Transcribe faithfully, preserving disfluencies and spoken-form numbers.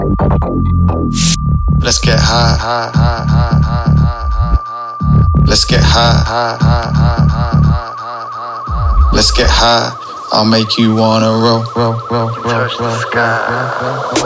Let's get high, high, high, high, high, high, high. Let's get high, high, high, high, high, high. Let's get high. I'll make you wanna roll, roll, roll, roll, roll, roll, roll.